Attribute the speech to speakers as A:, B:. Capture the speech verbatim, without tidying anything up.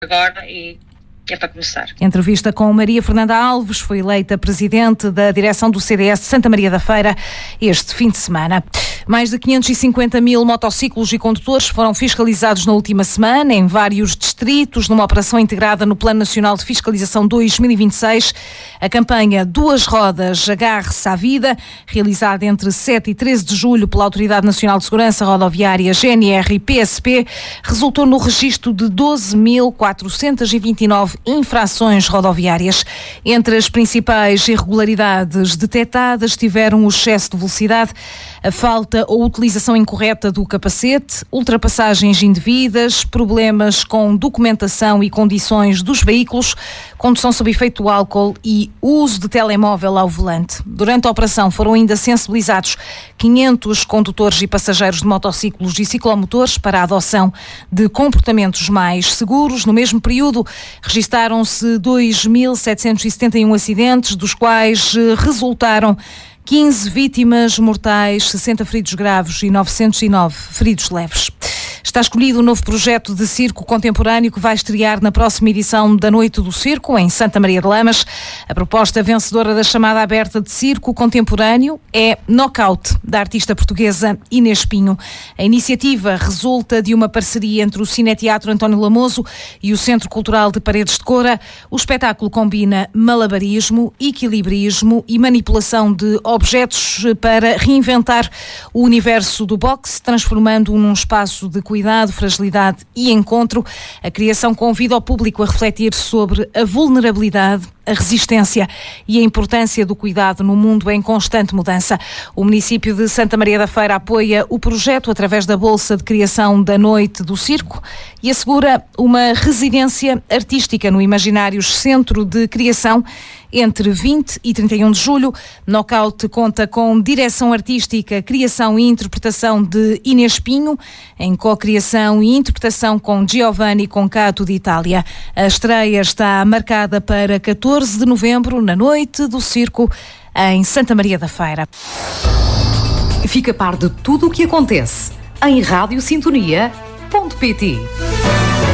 A: agora e é para começar.
B: Entrevista com Maria Fernanda Alves, foi eleita presidente da direção do C D S de Santa Maria da Feira este fim de semana. Mais de quinhentos e cinquenta mil motociclos e condutores foram fiscalizados na última semana em vários distritos, numa operação integrada no Plano Nacional de Fiscalização dois mil e vinte e seis. A campanha Duas Rodas, Agarre-se à Vida, realizada entre sete e treze de julho pela Autoridade Nacional de Segurança Rodoviária, G N R e P S P, resultou no registro de doze mil quatrocentos e vinte e nove infrações rodoviárias. Entre as principais irregularidades detectadas tiveram o excesso de velocidade, a falta ou utilização incorreta do capacete, ultrapassagens indevidas, problemas com documentação e condições dos veículos, condução sob efeito do álcool e uso de telemóvel ao volante. Durante a operação foram ainda sensibilizados quinhentos condutores e passageiros de motociclos e ciclomotores para a adoção de comportamentos mais seguros. No mesmo período, registaram-se dois mil setecentos e setenta e um acidentes, dos quais resultaram quinze vítimas mortais, sessenta feridos graves e novecentos e nove feridos leves. Está escolhido o novo projeto de circo contemporâneo que vai estrear na próxima edição da Noite do Circo, em Santa Maria de Lamas. A proposta vencedora da chamada aberta de circo contemporâneo é Knockout, da artista portuguesa Inês Pinho. A iniciativa resulta de uma parceria entre o Cineteatro António Lamoso e o Centro Cultural de Paredes de Coura. O espetáculo combina malabarismo, equilibrismo e manipulação de objetos para reinventar o universo do boxe, transformando-o num espaço de cuidado, fragilidade e encontro. A criação convida o público a refletir sobre a vulnerabilidade, a resistência e a importância do cuidado no mundo em constante mudança. O município de Santa Maria da Feira apoia o projeto através da Bolsa de Criação da Noite do Circo e assegura uma residência artística no Imaginários Centro de Criação entre vinte e trinta e um de julho. Knockout conta com direção artística, criação e interpretação de Inês Pinho, em co-criação e interpretação com Giovanni Concato de Itália. A estreia está marcada para catorze de novembro, na Noite do Circo, em Santa Maria da Feira.
C: Fica a par de tudo o que acontece em rádio sintonia ponto pt.